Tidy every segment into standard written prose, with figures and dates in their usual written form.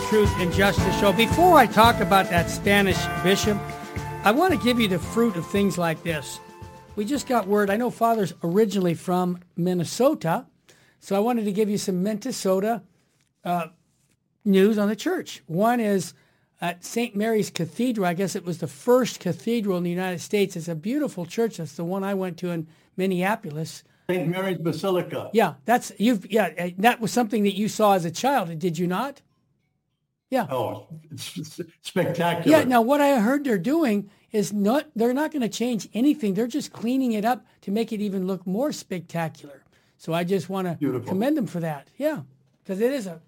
Truth and Justice show. Before I talk about that Spanish bishop, I want to give you the fruit of things like this. We just got word. I know Father's originally from Minnesota, so I wanted to give you some Minnesota news on the church. One is at St. Mary's Cathedral. I guess it was the first cathedral in the United States. It's a beautiful church. That's the one I went to in Minneapolis. St. Mary's Basilica. Yeah, that was something that you saw as a child, did you not? Yeah. Oh, it's spectacular. Yeah. Now, what I heard they're doing is they're not going to change anything. They're just cleaning it up to make it even look more spectacular. So I just want to commend them for that. Yeah, because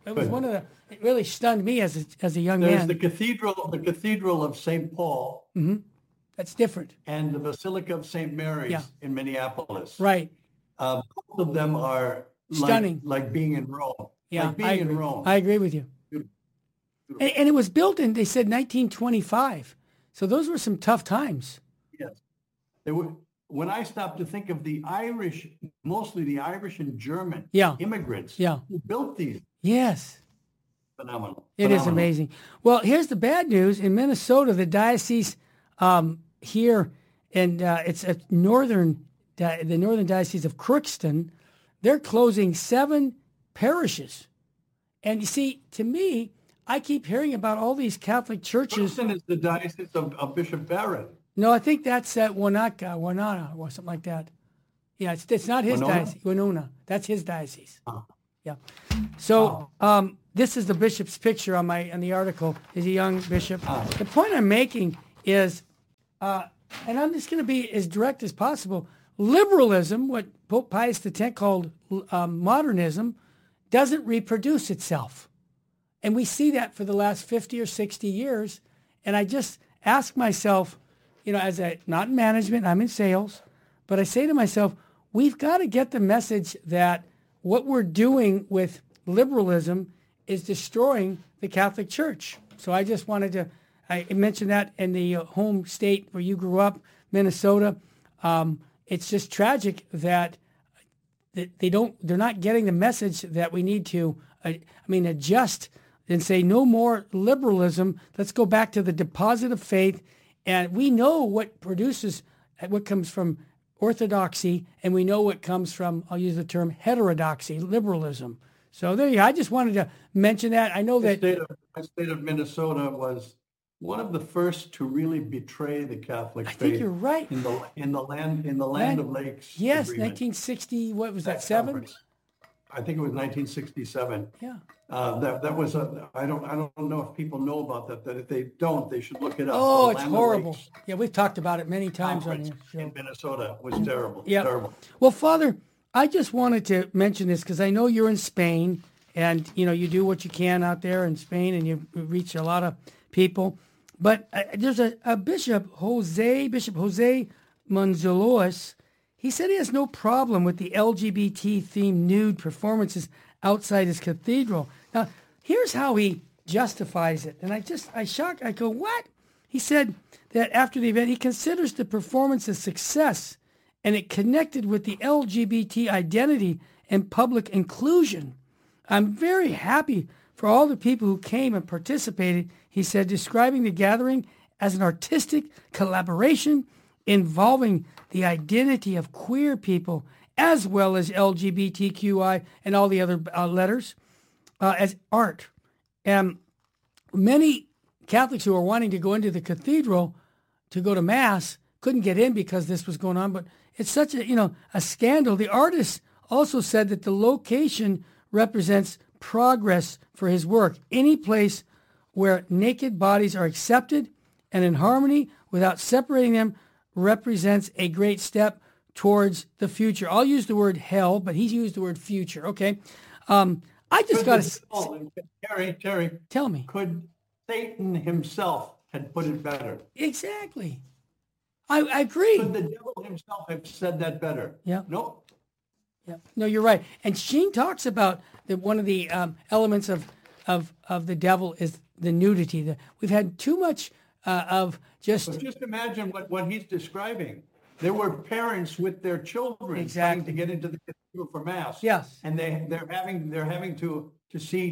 it really stunned me as a young man. There's the Cathedral of St. Paul. Mm-hmm. That's different. And the Basilica of St. Mary's in Minneapolis. Right. Both of them are stunning, like being in Rome. Yeah, like being in Rome. I agree with you. Beautiful. And it was built in, they said, 1925. So those were some tough times. Yes. They were. When I stopped to think of the Irish, mostly the Irish and German immigrants who built these. Yes. Phenomenal. It is amazing. Well, here's the bad news. In Minnesota, the diocese here, and it's the northern diocese of Crookston, they're closing 7 parishes. And you see, to me, I keep hearing about all these Catholic churches. Crookston is the diocese of Bishop Barrett. No, I think that's at Winona, or something like that. Yeah, it's not his diocese. Winona. That's his diocese. Oh. Yeah. So this is the bishop's picture on the article. He's a young bishop. Oh. The point I'm making is, and I'm just going to be as direct as possible, liberalism, what Pope Pius X called modernism, doesn't reproduce itself. And we see that for the last 50 or 60 years. And I just ask myself, not in management, I'm in sales, but I say to myself, we've got to get the message that what we're doing with liberalism is destroying the Catholic Church. So I just wanted to, I mentioned that in the home state where you grew up, Minnesota. It's just tragic that they're not getting the message that we need to, adjust and say no more liberalism. Let's go back to the deposit of faith. And we know what comes from orthodoxy, and we know what comes from, I'll use the term heterodoxy, liberalism. So there you go. I just wanted to mention that. I know that the state of Minnesota was one of the first to really betray the Catholic faith. I think you're right. In the land of lakes. Yes, agreement. 1960. What was that? 7? I think it was 1967. Yeah. That was I don't know if people know about that. That if they don't, they should look it up. Oh, it's horrible. Yeah, we've talked about it many times on here. In Minnesota was terrible. Yeah. Terrible. Well, Father, I just wanted to mention this because I know you're in Spain, and you do what you can out there in Spain, and you reach a lot of people. But there's a Bishop Jose Manzalois. He said he has no problem with the LGBT-themed nude performances outside his cathedral. Now, here's how he justifies it. And I shocked. I go, what? He said that after the event, he considers the performance a success and it connected with the LGBT identity and public inclusion. I'm very happy for all the people who came and participated, he said, describing the gathering as an artistic collaboration involving the identity of queer people as well as LGBTQI and all the other letters as art. And many Catholics who are wanting to go into the cathedral to go to Mass couldn't get in because this was going on. But it's such a scandal. The artist also said that the location represents progress for his work. Any place where naked bodies are accepted and in harmony without separating them represents a great step towards the future. I'll use the word hell, but he's used the word future. Okay. I just got to... Terry. Tell me. Could Satan himself had put it better? Exactly. I agree. Could the devil himself have said that better? Yeah. No. Yeah. No, you're right. And Sheen talks about that one of the elements of the devil is the nudity. We've had too much of just... But just imagine what he's describing. There were parents with their children trying to get into the cathedral for Mass. Yes. And they're having to see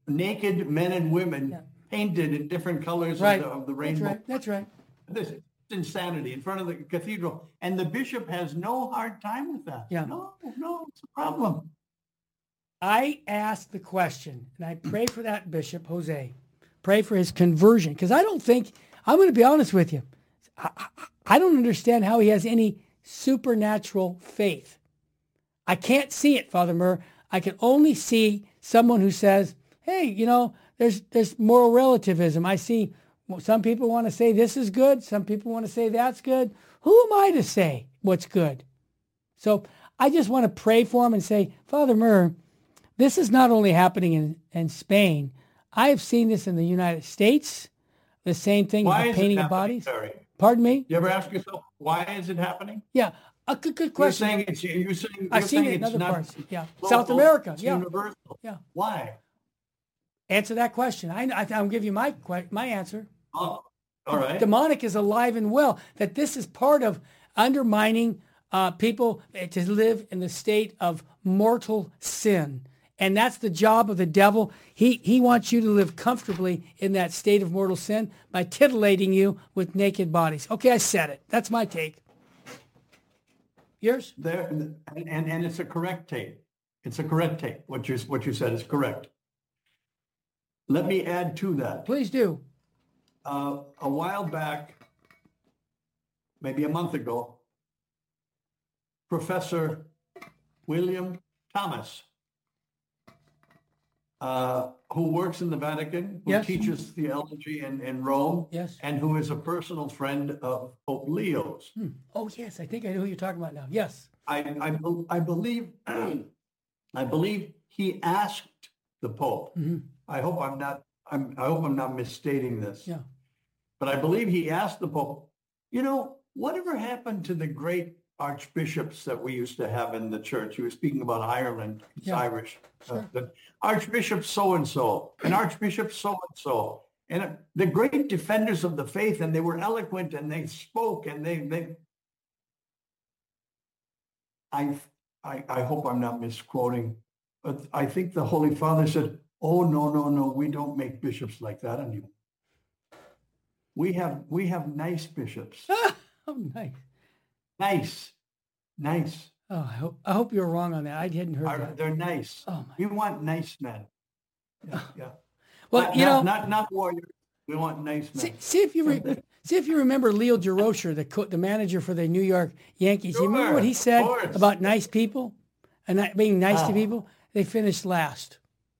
naked men and women painted in different colors of the rainbow. That's right. This is insanity in front of the cathedral. And the bishop has no hard time with that. Yeah. No, it's a problem. I asked the question, and I pray for that bishop, Jose. Pray for his conversion. Because I don't think, I'm going to be honest with you, I don't understand how he has any supernatural faith. I can't see it, Father Murr. I can only see someone who says, hey, there's moral relativism. I see some people want to say this is good. Some people want to say that's good. Who am I to say what's good? So I just want to pray for him and say, Father Murr, this is not only happening in Spain. I have seen this in the United States. The same thing with the painting of bodies. Barry? Pardon me? You ever ask yourself, why is it happening? Yeah. A good question. You're saying I've seen it in other parts. Yeah. South America. It's universal. Yeah. Why? Answer that question. I'll give you my answer. Oh, all right. Demonic is alive and well. That this is part of undermining people to live in the state of mortal sin. And that's the job of the devil. He wants you to live comfortably in that state of mortal sin by titillating you with naked bodies. Okay, I said it. That's my take. Yours? And it's a correct take. It's a correct take. What you said is correct. Let me add to that. Please do. A while back, maybe a month ago, Professor William Thomas, who works in the Vatican, who teaches theology in Rome, and who is a personal friend of Pope Leo's. Oh, yes. I think I know who you're talking about now. Yes. I believe he asked the Pope. Mm-hmm. I hope I'm not misstating this. Yeah. But I believe he asked the Pope, whatever happened to the great archbishops that we used to have in the church? He was speaking about Ireland. It's Irish. Sure. The Archbishop so-and-so, and Archbishop so-and-so, and the great defenders of the faith, and they were eloquent, and they spoke, and I hope I'm not misquoting, but I think the Holy Father said, oh, no, we don't make bishops like that anymore. We have nice bishops. Oh, nice. Nice. Oh, I hope you're wrong on that. I hadn't heard that. They're nice. Oh, we want nice men. Yeah. Well, not warriors. We want nice men. See if you remember Leo Durocher, the manager for the New York Yankees. Sure, you remember what he said about nice people and being nice to people? They finished last.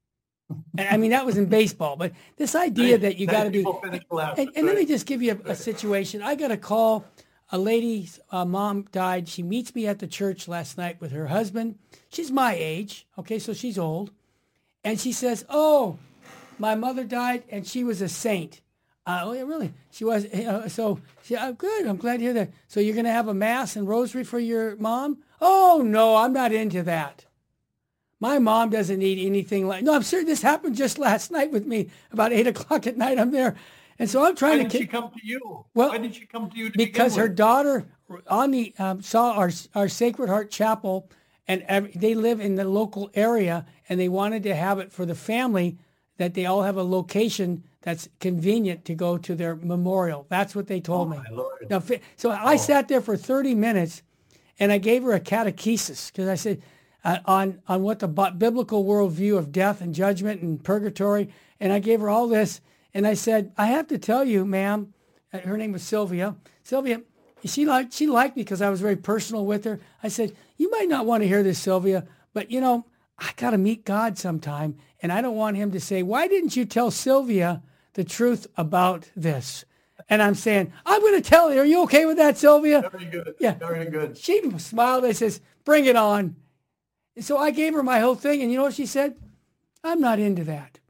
And I mean, that was in baseball, but this idea that you got to be, and let me just give you a situation. I got a call. A lady's mom died. She meets me at the church last night with her husband. She's my age. Okay, so she's old. And she says, oh, my mother died and she was a saint. Oh, yeah, really? She was. Good. I'm glad to hear that. So you're going to have a mass and rosary for your mom? Oh, no, I'm not into that. My mom doesn't need anything like, no, I'm serious. This happened just last night with me. About 8 o'clock at night, I'm there. And so I'm trying to. Why did she come to you? Well, why did she come to you? Because her daughter saw our Sacred Heart Chapel, and they live in the local area, and they wanted to have it for the family, that they all have a location that's convenient to go to their memorial. That's what they told me. My Lord. Now, so I sat there for 30 minutes, and I gave her a catechesis because I said on what the biblical worldview of death and judgment and purgatory, and I gave her all this. And I said, I have to tell you, ma'am, her name was Sylvia. Sylvia, she liked me because I was very personal with her. I said, you might not want to hear this, Sylvia, but I got to meet God sometime. And I don't want him to say, why didn't you tell Sylvia the truth about this? And I'm saying, I'm going to tell you. Are you okay with that, Sylvia? Very good. Yeah. Very good. She smiled. I says, bring it on. And so I gave her my whole thing. And you know what she said? I'm not into that.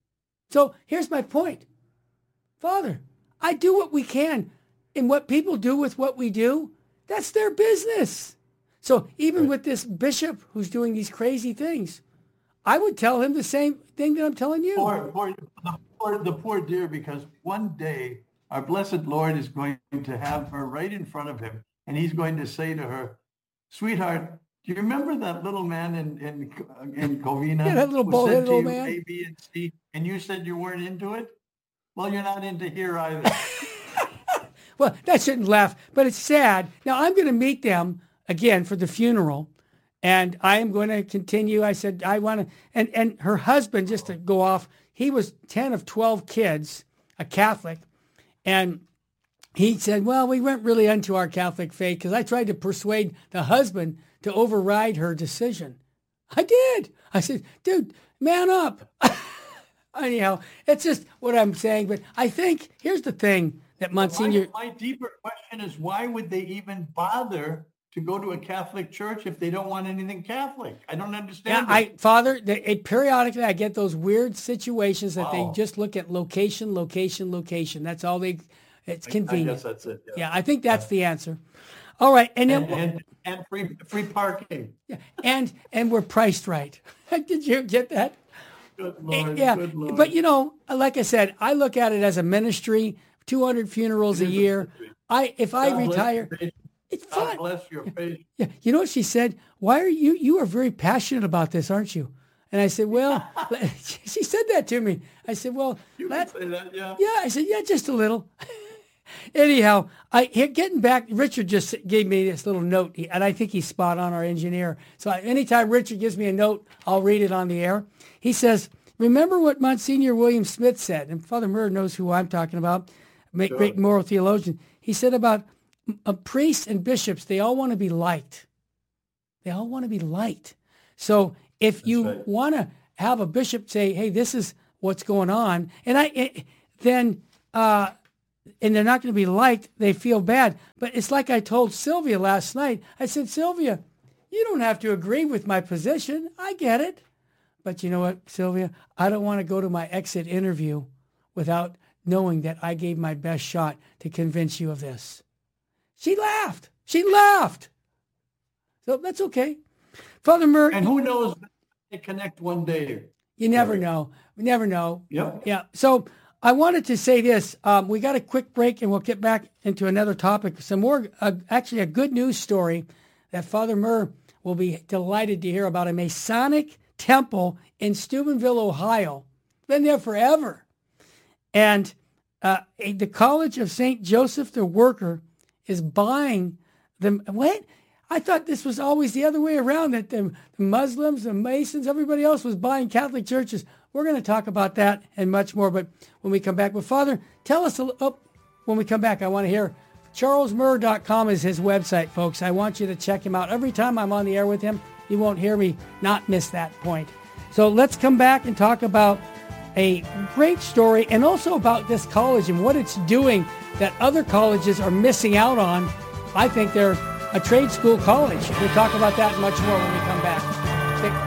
So here's my point. Father, I do what we can. And what people do with what we do, that's their business. So even with this bishop who's doing these crazy things, I would tell him the same thing that I'm telling you. The poor dear, because one day our blessed Lord is going to have her right in front of him. And he's going to say to her, sweetheart, Do you remember that little man in Covina? Yeah, that little who bald-headed said to old you man. A, B, and C, and you said you weren't into it? Well, you're not into here either. Well, that shouldn't laugh, but it's sad. Now, I'm going to meet them again for the funeral, and I am going to continue. I said, I want to, and her husband, just to go off, he was 10 of 12 kids, a Catholic, and he said, well, we weren't really into our Catholic faith because I tried to persuade the husband to override her decision. I did. I said, dude, man up. Anyhow, it's just what I'm saying. But I think here's the thing that Monsignor... My deeper question is, why would they even bother to go to a Catholic church if they don't want anything Catholic? I don't understand. Yeah, Father, periodically I get those weird situations that they just look at location. That's all they... It's convenient. I guess that's it. Yeah, I think that's the answer. All right, and then and free parking. Yeah, and we're priced right. Did you get that? Good Lord, yeah, good Lord. But like I said, I look at it as a ministry. 200 funerals a year. If I retire, it's fun. God bless your faith. Yeah, you know what she said? Why are you are very passionate about this, aren't you? And I said, well, she said that to me. I said, well, you can say that, yeah. Yeah, I said, yeah, just a little. Anyhow, getting back, Richard just gave me this little note, and I think he's spot on, our engineer. So anytime Richard gives me a note, I'll read it on the air. He says, remember what Monsignor William Smith said, and Father Murr knows who I'm talking about, great moral theologian. He said about priests and bishops, they all want to be liked. They all want to be liked. So if you want to have a bishop say, hey, this is what's going on, and they're not going to be liked, they feel bad. But it's like I told Sylvia last night. I said, Sylvia, you don't have to agree with my position. I get it. But you know what, Sylvia? I don't want to go to my exit interview without knowing that I gave my best shot to convince you of this. She laughed. So that's okay. Father Murr. And who knows, they connect one day. You never know. We never know. Yep. Yeah. So I wanted to say this. We got a quick break and we'll get back into another topic. Some more, actually a good news story that Father Murr will be delighted to hear about, a Masonic temple in Steubenville, Ohio. Been there forever. And the College of St. Joseph the Worker is buying them. What? I thought this was always the other way around, that the Muslims, the Masons, everybody else was buying Catholic churches. We're going to talk about that and much more, but when we come back. But Father, tell us, when we come back, I want to hear, charlesmurr.com is his website, folks. I want you to check him out. Every time I'm on the air with him, you won't hear me not miss that point. So let's come back and talk about a great story and also about this college and what it's doing that other colleges are missing out on. I think they're a trade school college. We'll talk about that and much more when we come back.